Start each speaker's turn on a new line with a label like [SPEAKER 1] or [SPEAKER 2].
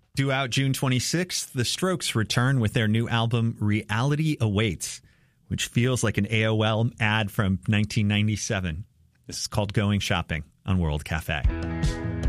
[SPEAKER 1] Due out June 26th, The Strokes return with their new album, Reality Awaits, which feels like an AOL ad from 1997. This is called Going Shopping on World Cafe.